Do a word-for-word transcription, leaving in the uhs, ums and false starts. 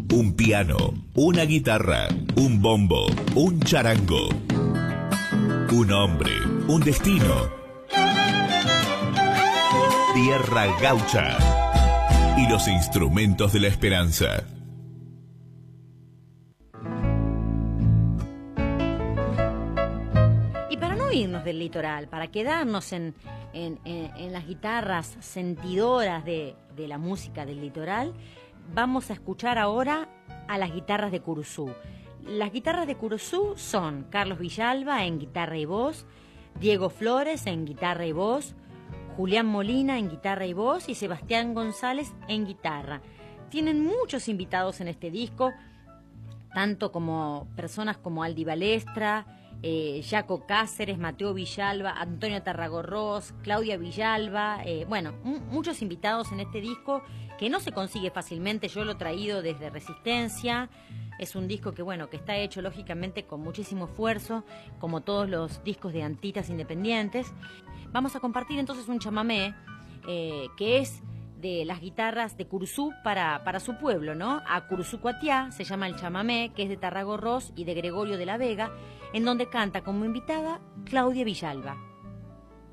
un piano, una guitarra, un bombo, un charango, un hombre, un destino, tierra gaucha y los instrumentos de la esperanza. Y para no irnos del litoral, para quedarnos en, en, en, en las guitarras sentidoras de, de la música del litoral, vamos a escuchar ahora a las guitarras de Curuzú. Las guitarras de Curuzú son Carlos Villalba en guitarra y voz, Diego Flores en guitarra y voz, Julián Molina en guitarra y voz y Sebastián González en guitarra. Tienen muchos invitados en este disco, tanto como personas como Aldi Balestra, eh, Jaco Cáceres, Mateo Villalba, Antonio Tarragorros, Claudia Villalba, eh, bueno, muchos invitados en este disco que no se consigue fácilmente. Yo lo he traído desde Resistencia. Es un disco que, bueno, que está hecho lógicamente con muchísimo esfuerzo, como todos los discos de Antitas Independientes. Vamos a compartir entonces un chamamé eh, que es de las guitarras de Curuzú para, para su pueblo, ¿no? A Curuzú Cuatiá se llama el chamamé, que es de Tarragorros y de Gregorio de la Vega, en donde canta como invitada Claudia Villalba.